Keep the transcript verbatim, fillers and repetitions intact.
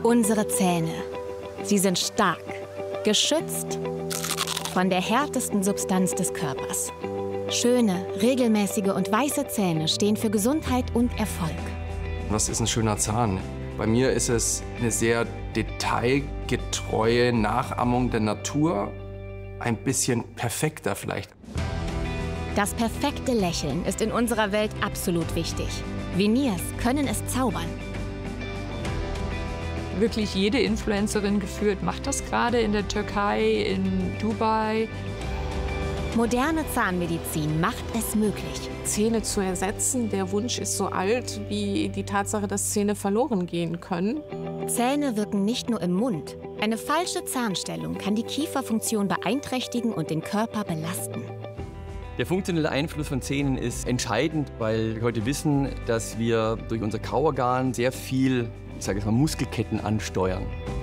Unsere Zähne. Sie sind stark, geschützt von der härtesten Substanz des Körpers. Schöne, regelmäßige und weiße Zähne stehen für Gesundheit und Erfolg. Was ist ein schöner Zahn? Bei mir ist es eine sehr detailgetreue Nachahmung der Natur, ein bisschen perfekter vielleicht. Das perfekte Lächeln ist in unserer Welt absolut wichtig. Veneers können es zaubern. Wirklich jede Influencerin gefühlt macht das gerade in der Türkei, in Dubai. Moderne Zahnmedizin macht es möglich. Zähne zu ersetzen, der Wunsch ist so alt wie die Tatsache, dass Zähne verloren gehen können. Zähne wirken nicht nur im Mund. Eine falsche Zahnstellung kann die Kieferfunktion beeinträchtigen und den Körper belasten. Der funktionelle Einfluss von Zähnen ist entscheidend, weil wir heute wissen, dass wir durch unser Kauorgan sehr viel, ich sage jetzt mal, Muskelketten ansteuern.